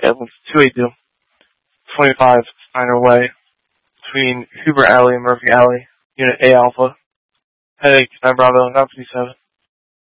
Yeah, it's 282. 25 Steiner Way, between Hoover Alley and Murphy Alley, Unit A Alpha. Headache, 9 Bravo, 957.